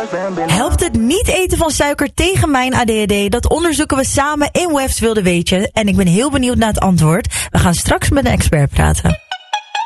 Helpt het niet eten van suiker tegen mijn ADHD? Dat onderzoeken we samen in Wef's Wilde Weetje. En ik ben heel benieuwd naar het antwoord. We gaan straks met een expert praten.